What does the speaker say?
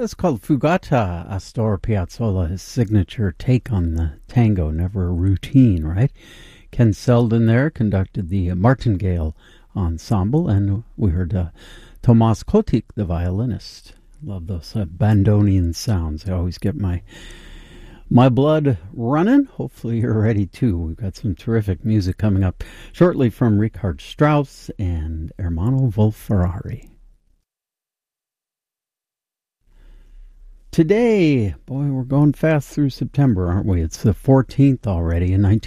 That's called Fugata, Astor Piazzolla, his signature take on the tango, never a routine, right? Ken Selden there conducted the Martingale Ensemble, and we heard Tomas Kotik, the violinist. Love those bandonian sounds. I always get my blood running. Hopefully you're ready too. We've got some terrific music coming up shortly from Richard Strauss and Ermanno Wolf-Ferrari. Today, boy, we're going fast through September, aren't we? It's the 14th already in